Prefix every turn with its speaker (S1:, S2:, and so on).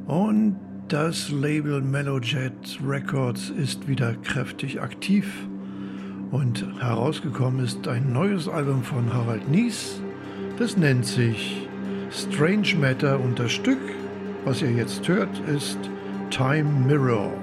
S1: Und das Label Mellowjet Records ist wieder kräftig aktiv. Und herausgekommen ist ein neues Album von Harald Nies. Das nennt sich Strange Matter und das Stück, was ihr jetzt hört, ist Time Mirror.